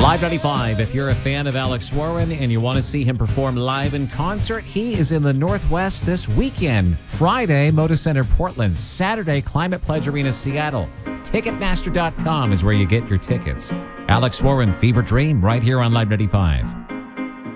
Live 95, if you're a fan of Alex Warren and you want to see him perform live in concert, he is in the Northwest this weekend. Friday, Moda Center Portland. Saturday, Climate Pledge Arena Seattle. Ticketmaster.com is where you get your tickets. Alex Warren, Fever Dream, right here on Live 95.